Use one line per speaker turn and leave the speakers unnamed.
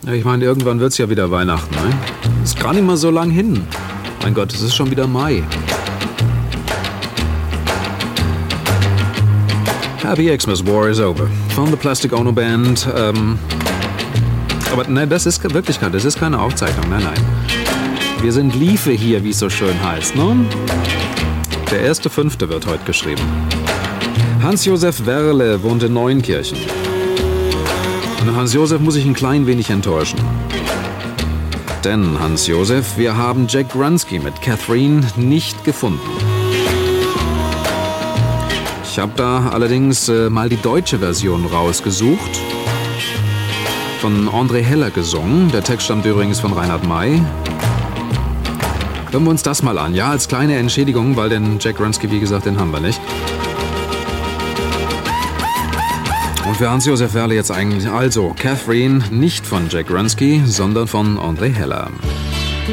Ja, ich meine, irgendwann wird's ja wieder Weihnachten, ne? Ist gar nicht mal so lang hin. Mein Gott, es ist schon wieder Mai. Happy Xmas, War is over. Von The Plastic Ono Band. Aber nein, das ist Wirklichkeit, das ist keine Aufzeichnung, nein. Wir sind Liefe hier, wie es so schön heißt, ne? Der 1.5. wird heute geschrieben. Hans-Josef Werle wohnt in Neunkirchen. Und Hans-Josef muss sich ein klein wenig enttäuschen. Denn, Hans-Josef, wir haben Jack Grunsky mit Catherine nicht gefunden. Ich habe da allerdings mal die deutsche Version rausgesucht. Von André Heller gesungen. Der Text stammt übrigens von Reinhard May. Hören wir uns das mal an, ja, als kleine Entschädigung, weil den Jack Grunsky, wie gesagt, den haben wir nicht. Und für Hans-Josef Werle jetzt eigentlich also Catherine nicht von Jack Grunsky, sondern von André Heller.